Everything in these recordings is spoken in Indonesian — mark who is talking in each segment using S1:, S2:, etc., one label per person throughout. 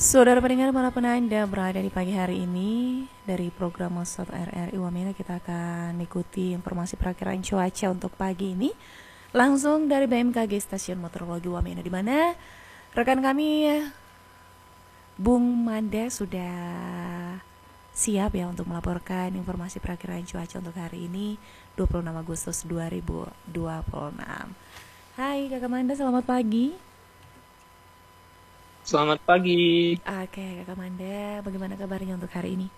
S1: Saudara pendengar manapun Anda berada di pagi hari ini, dari program Mosot RRI Wamena kita akan ikuti informasi perakiraan cuaca untuk pagi ini langsung dari BMKG Stasiun Meteorologi Wamena, di mana rekan kami Bung Manda sudah siap ya untuk melaporkan informasi perakiraan cuaca untuk hari ini 26 Agustus 2026. Hai Kakak Manda, selamat pagi.
S2: Selamat pagi.
S1: Oke, Kakak Manda, bagaimana kabarnya untuk hari ini?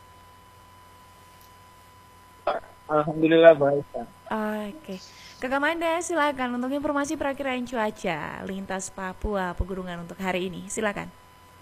S2: Alhamdulillah baik, Kak.
S1: Oke, Kakak Manda silakan untuk informasi perakiraan cuaca lintas Papua Pegunungan untuk hari ini. Silakan.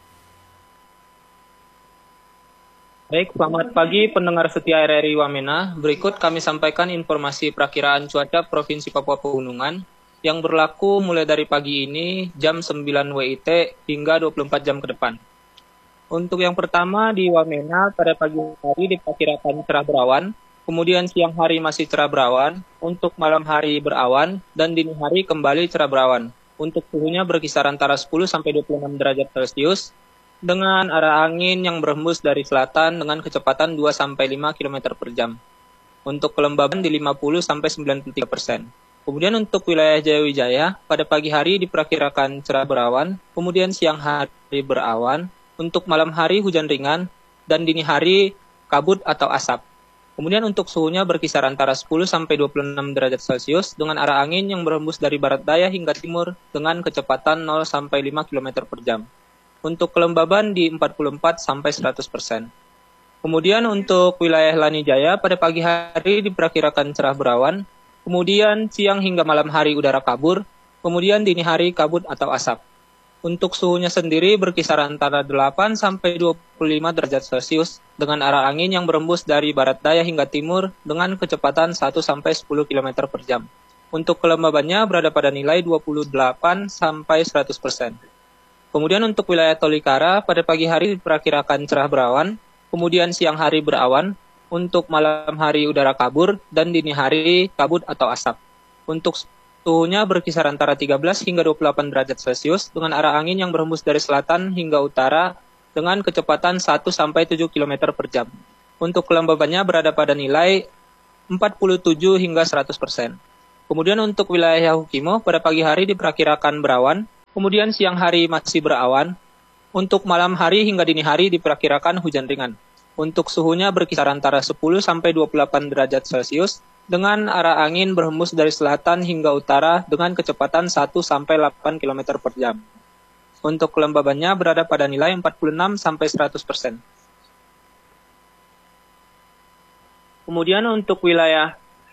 S2: Baik, selamat pagi pendengar setia RRI Wamena. Berikut kami sampaikan informasi perakiraan cuaca Provinsi Papua Pegunungan yang berlaku mulai dari pagi ini jam 9 WIT hingga 24 jam ke depan. Untuk yang pertama di Wamena pada pagi hari diperkirakan cerah berawan, kemudian siang hari masih cerah berawan, untuk malam hari berawan, dan dini hari kembali cerah berawan. Untuk suhunya berkisar antara 10 sampai 26 derajat Celcius, dengan arah angin yang berhembus dari selatan dengan kecepatan 2 sampai 5 km per jam. Untuk kelembaban di 50 sampai 93%. Kemudian untuk wilayah Jayawijaya, pada pagi hari diperkirakan cerah berawan, kemudian siang hari berawan, untuk malam hari hujan ringan, dan dini hari kabut atau asap. Kemudian untuk suhunya berkisar antara 10 sampai 26 derajat Celcius dengan arah angin yang berhembus dari barat daya hingga timur dengan kecepatan 0 sampai 5 km per jam. Untuk kelembaban di 44 sampai 100%. Kemudian untuk wilayah Lanijaya pada pagi hari diperkirakan cerah berawan, kemudian siang hingga malam hari udara kabur, kemudian dini hari kabut atau asap. Untuk suhunya sendiri berkisar antara 8 sampai 25 derajat Celcius dengan arah angin yang berembus dari barat daya hingga timur dengan kecepatan 1 sampai 10 km per jam. Untuk kelembabannya berada pada nilai 28 sampai 100%. Kemudian untuk wilayah Tolikara pada pagi hari diperkirakan cerah berawan, kemudian siang hari berawan, untuk malam hari udara kabur, dan dini hari kabut atau asap. Untuk suhunya berkisar antara 13 hingga 28 derajat Celcius dengan arah angin yang berhembus dari selatan hingga utara dengan kecepatan 1 sampai 7 km per jam. Untuk kelembabannya berada pada nilai 47 hingga 100%. Kemudian untuk wilayah Yahukimo pada pagi hari diperkirakan berawan, kemudian siang hari masih berawan, untuk malam hari hingga dini hari diperkirakan hujan ringan. Untuk suhunya berkisar antara 10 sampai 28 derajat Celcius dengan arah angin berhembus dari selatan hingga utara dengan kecepatan 1 sampai 8 km per jam. Untuk kelembabannya berada pada nilai 46 sampai 100%. Kemudian untuk wilayah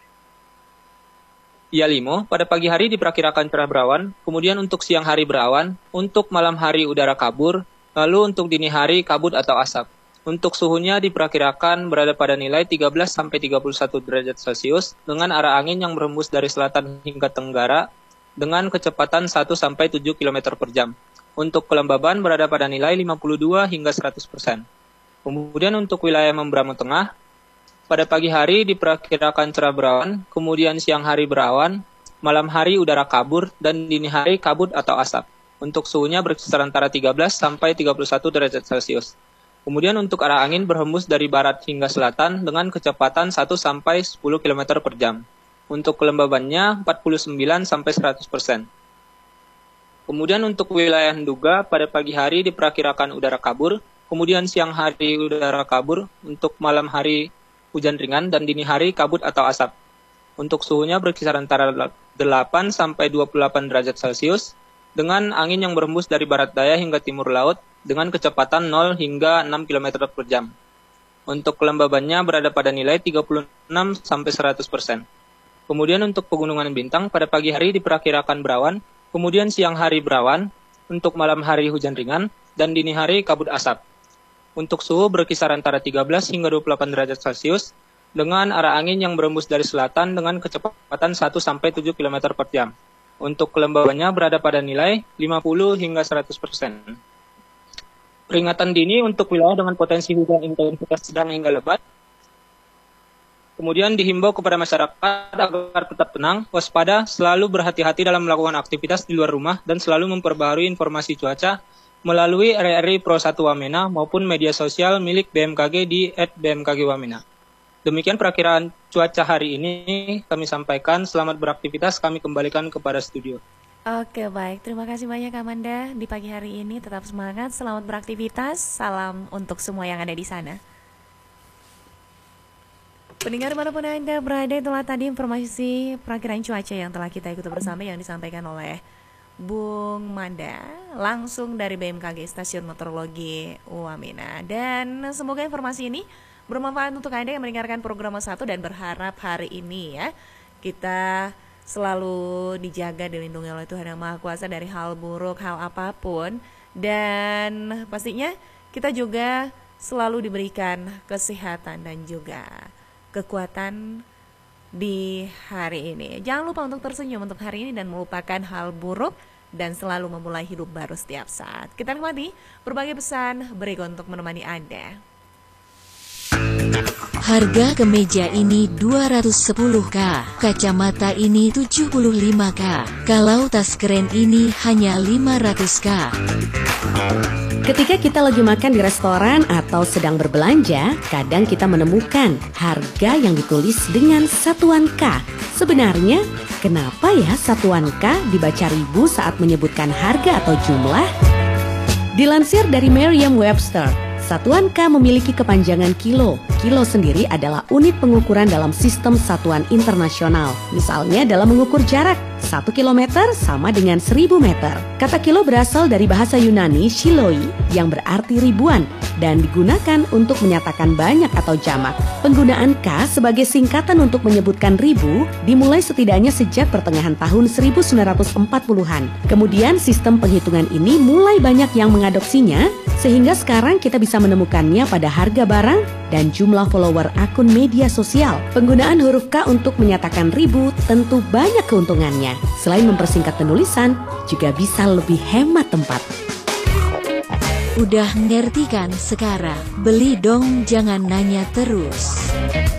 S2: Yalimo, pada pagi hari diperkirakan cerah berawan, kemudian untuk siang hari berawan, untuk malam hari udara kabur, lalu untuk dini hari kabut atau asap. Untuk suhunya diperkirakan berada pada nilai 13 sampai 31 derajat Celcius dengan arah angin yang berhembus dari selatan hingga tenggara dengan kecepatan 1 sampai 7 km per jam. Untuk kelembaban berada pada nilai 52 hingga 100%. Kemudian untuk wilayah Membramo Tengah, pada pagi hari diperkirakan cerah berawan, kemudian siang hari berawan, malam hari udara kabur, dan dini hari kabut atau asap. Untuk suhunya berkisar antara 13 sampai 31 derajat Celcius. Kemudian untuk arah angin berhembus dari barat hingga selatan dengan kecepatan 1 sampai 10 km per jam. Untuk kelembabannya 49 sampai 100%. Kemudian untuk wilayah Nduga pada pagi hari diperkirakan udara kabur, kemudian siang hari udara kabur, untuk malam hari hujan ringan dan dini hari kabut atau asap. Untuk suhunya berkisar antara 8 sampai 28 derajat Celcius dengan angin yang berhembus dari barat daya hingga timur laut dengan kecepatan 0 hingga 6 km per jam. Untuk kelembabannya berada pada nilai 36 sampai 100%. Kemudian untuk Pegunungan Bintang pada pagi hari diperkirakan berawan, kemudian siang hari berawan, untuk malam hari hujan ringan dan dini hari kabut asap. Untuk suhu berkisar antara 13 hingga 28 derajat Celcius dengan arah angin yang berhembus dari selatan dengan kecepatan 1 sampai 7 km per jam. Untuk kelembabannya berada pada nilai 50 hingga 100%. Peringatan dini untuk wilayah dengan potensi hujan intensitas sedang hingga lebat. Kemudian dihimbau kepada masyarakat agar tetap tenang, waspada, selalu berhati-hati dalam melakukan aktivitas di luar rumah, dan selalu memperbaharui informasi cuaca melalui RRI Pro 1 Wamena maupun media sosial milik BMKG di @bmkgwamena. Demikian perakiraan cuaca hari ini kami sampaikan. Selamat beraktivitas, kami kembalikan kepada studio.
S1: Oke, baik. Terima kasih banyak Amanda di pagi hari ini. Tetap semangat, selamat beraktivitas. Salam untuk semua yang ada di sana. Pendengar manapun Anda berada, itulah tadi informasi perakiraan cuaca yang telah kita ikuti bersama yang disampaikan oleh Bung Manda langsung dari BMKG Stasiun Meteorologi Wamena. Dan semoga informasi ini bermanfaat untuk Anda yang mendengarkan program 1 dan berharap hari ini ya kita selalu dijaga, dilindungi oleh Tuhan Yang Maha Kuasa dari hal buruk, hal apapun. Dan pastinya kita juga selalu diberikan kesehatan dan juga kekuatan di hari ini. Jangan lupa untuk tersenyum untuk hari ini dan melupakan hal buruk dan selalu memulai hidup baru setiap saat. Kita nikmati berbagai pesan berikut untuk menemani Anda.
S3: Harga kemeja ini 210.000, kacamata ini 75.000, kalau tas keren ini hanya 500.000.
S4: Ketika kita lagi makan di restoran atau sedang berbelanja, kadang kita menemukan harga yang ditulis dengan satuan K. Sebenarnya, kenapa ya satuan K dibaca ribu saat menyebutkan harga atau jumlah? Dilansir dari Merriam-Webster, satuan K memiliki kepanjangan kilo. Kilo sendiri adalah unit pengukuran dalam sistem satuan internasional. Misalnya dalam mengukur jarak, 1 kilometer sama dengan 1000 meter. Kata kilo berasal dari bahasa Yunani shiloi yang berarti ribuan dan digunakan untuk menyatakan banyak atau jamak. Penggunaan K sebagai singkatan untuk menyebutkan ribu dimulai setidaknya sejak pertengahan tahun 1940-an. Kemudian sistem penghitungan ini mulai banyak yang mengadopsinya sehingga sekarang kita bisa menemukannya pada harga barang dan jumlah follower akun media sosial. Penggunaan huruf K untuk menyatakan ribu tentu banyak keuntungannya. Selain mempersingkat penulisan, juga bisa lebih hemat tempat.
S3: Udah ngerti kan sekarang? Beli dong, jangan nanya terus.